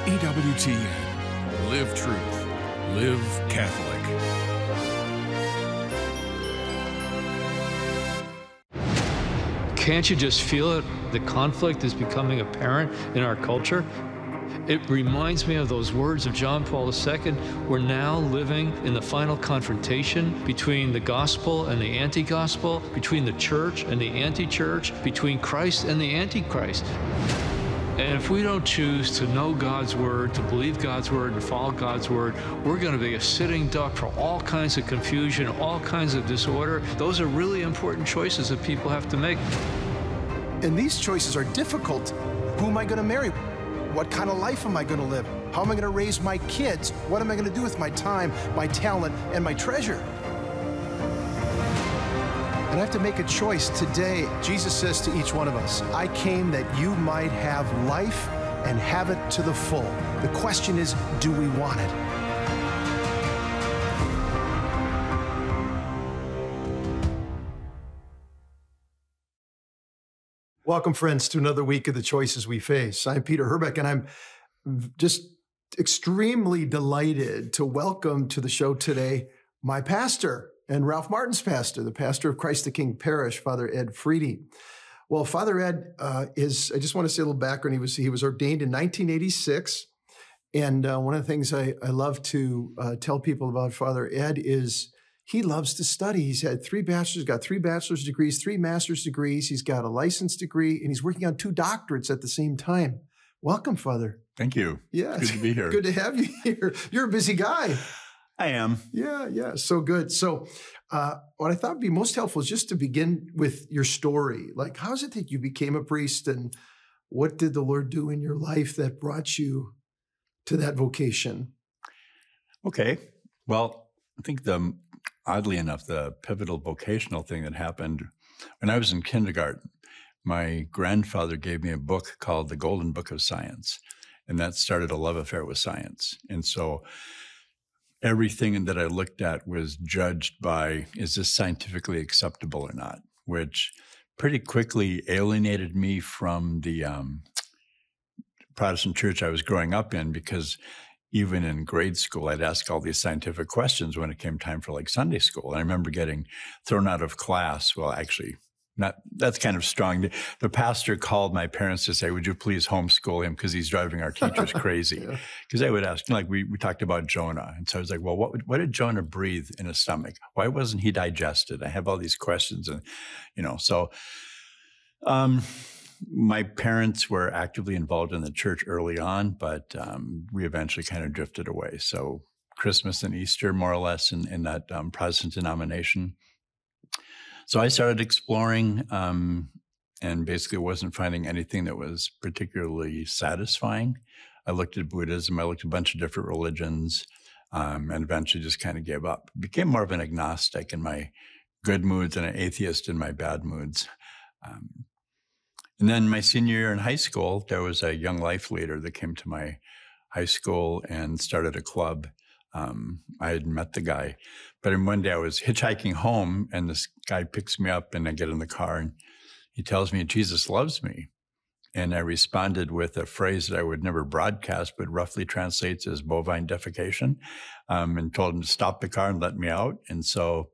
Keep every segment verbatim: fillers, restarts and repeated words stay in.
E W T N. Live truth. Live Catholic. Can't you just feel it? The conflict is becoming apparent in our culture. It reminds me of those words of John Paul the Second. We're now living in the final confrontation between the gospel and the anti-gospel, between the church and the anti-church, between Christ and the antichrist. And if we don't choose to know God's word, to believe God's word, and follow God's word, we're going to be a sitting duck for all kinds of confusion, all kinds of disorder. Those are really important choices that people have to make. And these choices are difficult. Who am I going to marry? What kind of life am I going to live? How am I going to raise my kids? What am I going to do with my time, my talent, and my treasure? And I have to make a choice today. Jesus says to each one of us, I came that you might have life and have it to the full. The question is, do we want it? Welcome, friends, to another week of The Choices We Face. I'm Peter Herbeck, and I'm just extremely delighted to welcome to the show today my pastor and Ralph Martin's pastor, the pastor of Christ the King Parish, Father Ed Friede. Well, Father Ed uh, is, I just want to say a little background. He was he was ordained in nineteen eighty-six. And uh, one of the things I, I love to uh, tell people about Father Ed is he loves to study. He's had three bachelor's, got three bachelor's degrees, three master's degrees. He's got a license degree, and he's working on two doctorates at the same time. Welcome, Father. Thank you. Yeah. Good to be here. Good to have you here. You're a busy guy. I am. Yeah, yeah. So good. So uh, what I thought would be most helpful is just to begin with your story. Like, how is it that you became a priest, and what did the Lord do in your life that brought you to that vocation? Okay. Well, I think the, oddly enough, the pivotal vocational thing that happened when I was in kindergarten, my grandfather gave me a book called The Golden Book of Science, and that started a love affair with science. And so everything that I looked at was judged by, is this scientifically acceptable or not, which pretty quickly alienated me from the um, Protestant church I was growing up in, because even in grade school, I'd ask all these scientific questions when it came time for like Sunday school. And I remember getting thrown out of class. Well, actually, not, that's kind of strong. The, the pastor called my parents to say, would you please homeschool him because he's driving our teachers crazy? Because yeah. I would ask, like we, we talked about Jonah. And so I was like, well, what, would, what did Jonah breathe in his stomach? Why wasn't he digested? I have all these questions. And, you know, so um, my parents were actively involved in the church early on, but um, we eventually kind of drifted away. So Christmas and Easter, more or less, in, in that um, Protestant denomination. So I started exploring um, and basically wasn't finding anything that was particularly satisfying. I looked at Buddhism, I looked at a bunch of different religions, um, and eventually just kind of gave up. Became more of an agnostic in my good moods and an atheist in my bad moods. Um, and then my senior year in high school, there was a young life leader that came to my high school and started a club. Um, I had met the guy, but then one day I was hitchhiking home and this guy picks me up and I get in the car and he tells me Jesus loves me. And I responded with a phrase that I would never broadcast, but roughly translates as bovine defecation, um, and told him to stop the car and let me out. And so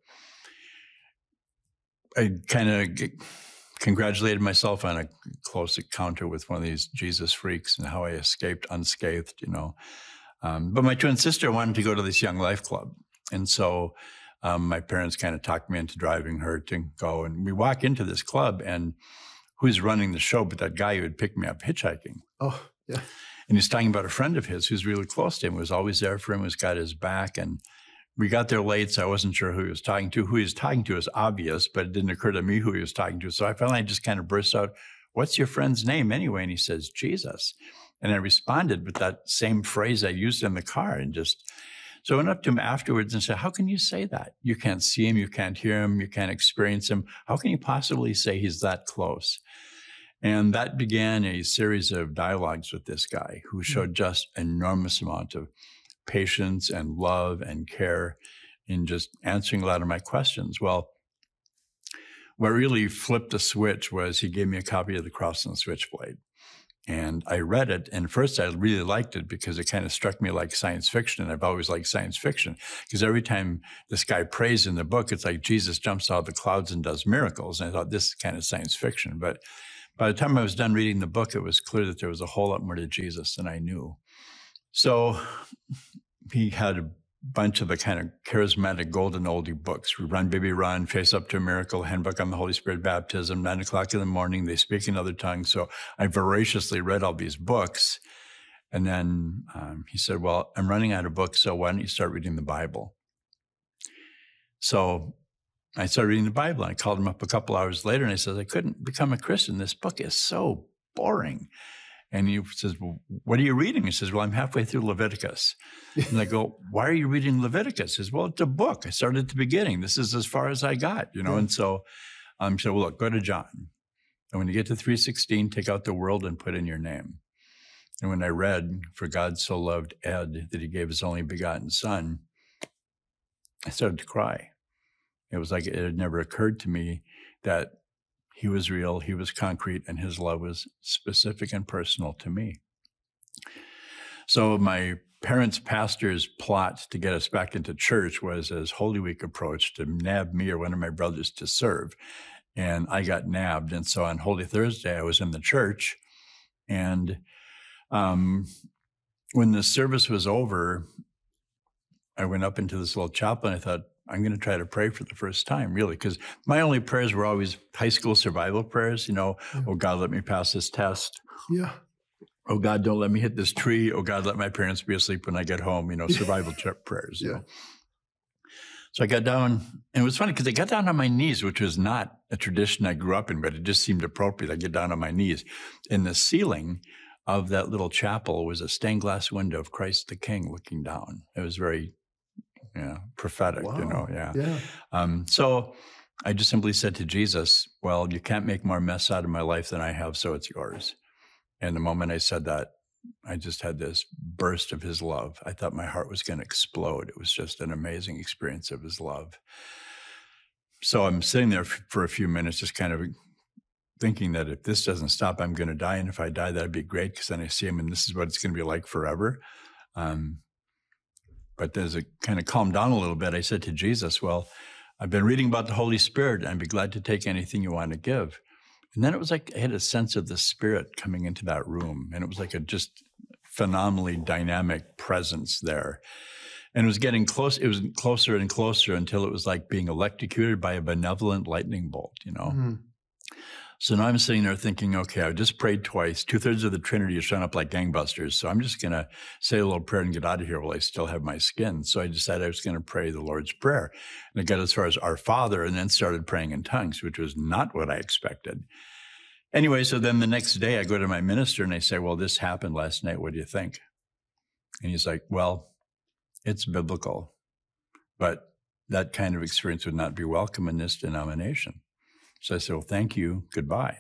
I kind of congratulated myself on a close encounter with one of these Jesus freaks and how I escaped unscathed, you know. Um, but my twin sister wanted to go to this Young Life Club. And so um, my parents kind of talked me into driving her to go. And we walk into this club, and who's running the show but that guy who had picked me up hitchhiking. Oh, yeah. And he's talking about a friend of his who's really close to him, was always there for him, who's got his back. And we got there late, so I wasn't sure who he was talking to. Who he was talking to is obvious, but it didn't occur to me who he was talking to. So I finally just kind of burst out, what's your friend's name anyway? And he says, Jesus. And I responded with that same phrase I used in the car, and just, so I went up to him afterwards and said, how can you say that? You can't see him, you can't hear him, you can't experience him. How can you possibly say he's that close? And that began a series of dialogues with this guy who showed just enormous amount of patience and love and care in just answering a lot of my questions. Well, what really flipped the switch was he gave me a copy of The Cross and the Switchblade. And I read it, and first I really liked it because it kind of struck me like science fiction. And I've always liked science fiction because every time this guy prays in the book, it's like Jesus jumps out of the clouds and does miracles. And I thought, this is kind of science fiction. But by the time I was done reading the book, it was clear that there was a whole lot more to Jesus than I knew. So he had a bunch of the kind of charismatic golden oldie books. Run, Baby, Run, Face Up to a Miracle, Handbook on the Holy Spirit Baptism, nine o'clock in the morning, They Speak in Other Tongues. So I voraciously read all these books. And then um, he said, well, I'm running out of books, so why don't you start reading the Bible? So I started reading the Bible, and I called him up a couple hours later, and I said, I couldn't become a Christian. This book is so boring. And he says, well, what are you reading? He says, well, I'm halfway through Leviticus. And I go, why are you reading Leviticus? He says, well, it's a book. I started at the beginning. This is as far as I got, you know? Yeah. And so um, he said, well, look, go to John. And when you get to three sixteen, take out the world and put in your name. And when I read, for God so loved Ed that he gave his only begotten son, I started to cry. It was like it had never occurred to me that he was real, he was concrete, and his love was specific and personal to me. So my parents' pastor's plot to get us back into church was, as Holy Week approached, to nab me or one of my brothers to serve. And I got nabbed. And so on Holy Thursday, I was in the church. And um, when the service was over, I went up into this little chapel, and I thought, I'm going to try to pray for the first time, really, because my only prayers were always high school survival prayers, you know, yeah. Oh, God, let me pass this test. Yeah. Oh, God, don't let me hit this tree. Oh, God, let my parents be asleep when I get home, you know, survival prayers. You yeah. know? So I got down, and it was funny because I got down on my knees, which was not a tradition I grew up in, but it just seemed appropriate. I get down on my knees. In the ceiling of that little chapel was a stained glass window of Christ the King looking down. It was very Yeah, prophetic, wow. you know, yeah. yeah. Um, so I just simply said to Jesus, well, you can't make more mess out of my life than I have, so it's yours. And the moment I said that, I just had this burst of his love. I thought my heart was going to explode. It was just an amazing experience of his love. So I'm sitting there f- for a few minutes, just kind of thinking that if this doesn't stop, I'm going to die. And if I die, that'd be great, because then I see him, and this is what it's going to be like forever. Um, But as it kind of calmed down a little bit, I said to Jesus, well, I've been reading about the Holy Spirit, and I'd be glad to take anything you want to give. And then it was like I had a sense of the Spirit coming into that room, and it was like a just phenomenally dynamic presence there. And it was getting close. It was closer and closer until it was like being electrocuted by a benevolent lightning bolt, you know? Mm-hmm. So now I'm sitting there thinking, okay, I just prayed twice. Two-thirds of the Trinity is showing up like gangbusters. So I'm just going to say a little prayer and get out of here while I still have my skin. So I decided I was going to pray the Lord's Prayer. And I got as far as Our Father, and then started praying in tongues, which was not what I expected. Anyway, so then the next day I go to my minister and I say, well, this happened last night. What do you think? And he's like, well, it's biblical, but that kind of experience would not be welcome in this denomination. So I said, well, thank you. Goodbye.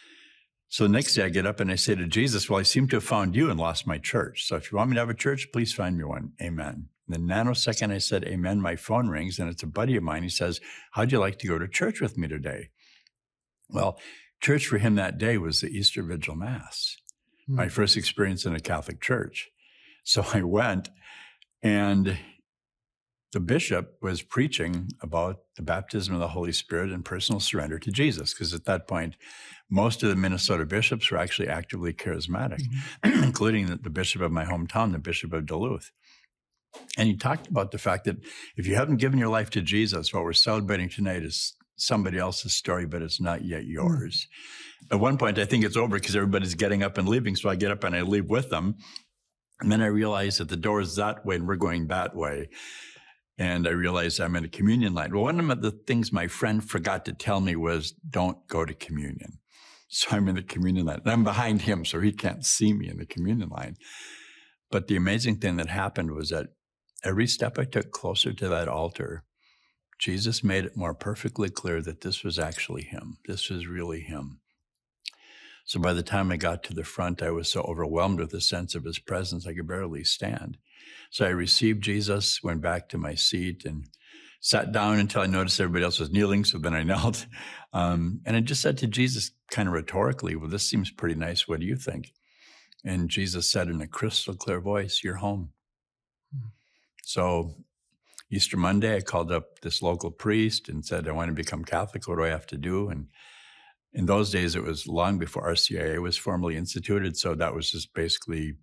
So the next day I get up and I say to Jesus, well, I seem to have found you and lost my church. So if you want me to have a church, please find me one. Amen. The nanosecond I said, amen, my phone rings, and it's a buddy of mine. He says, how'd you like to go to church with me today? Well, church for him that day was the Easter Vigil Mass, mm. my first experience in a Catholic church. So I went, and the bishop was preaching about the baptism of the Holy Spirit and personal surrender to Jesus, because at that point, most of the Minnesota bishops were actually actively charismatic, mm-hmm. including the, the bishop of my hometown, the Bishop of Duluth. And he talked about the fact that if you haven't given your life to Jesus, what we're celebrating tonight is somebody else's story, but it's not yet yours. Mm-hmm. At one point, I think it's over because everybody's getting up and leaving, so I get up and I leave with them. And then I realize that the door is that way and we're going that way. And I realized I'm in a communion line. Well, one of the things my friend forgot to tell me was, don't go to communion. So I'm in the communion line. And I'm behind him, so he can't see me in the communion line. But the amazing thing that happened was that every step I took closer to that altar, Jesus made it more perfectly clear that this was actually him. This was really him. So by the time I got to the front, I was so overwhelmed with the sense of his presence, I could barely stand. So I received Jesus, went back to my seat, and sat down until I noticed everybody else was kneeling. So then I knelt. Um, and I just said to Jesus kind of rhetorically, well, this seems pretty nice. What do you think? And Jesus said in a crystal clear voice, "You're home." Hmm. So Easter Monday, I called up this local priest and said, "I want to become Catholic. What do I have to do?" And in those days, it was long before R C I A was formally instituted. So that was just basically